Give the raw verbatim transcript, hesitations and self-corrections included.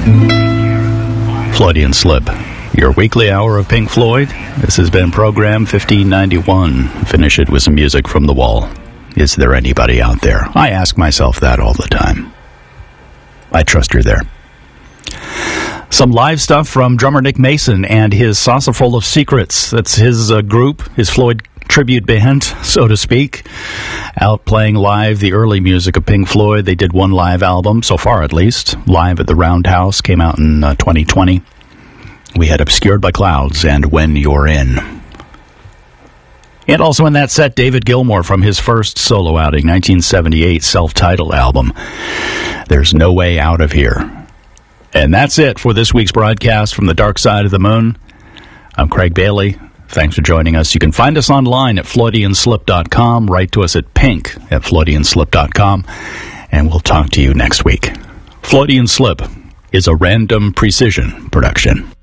Freudian Slip, your weekly hour of Pink Floyd. This has been program fifteen ninety-one. Finish it with some music from the wall. Is there anybody out there? I ask myself that all the time. I trust you're there. Some live stuff from drummer Nick Mason and his Saucerful of Secrets. That's his uh, group, his Floyd tribute band, so to speak, out playing live the early music of Pink Floyd. They did one live album, so far at least, live at the Roundhouse, came out in uh, twenty twenty. We had Obscured by Clouds and When You're In. And also in that set, David Gilmour from his first solo outing, nineteen seventy-eight self-titled album, There's No Way Out of Here. And that's it for this week's broadcast from the Dark Side of the Moon. I'm Craig Bailey. Thanks for joining us. You can find us online at Freudian Slip dot com. Write to us at pink at Freudian Slip dot com. And we'll talk to you next week. Freudian Slip is a Random Precision production.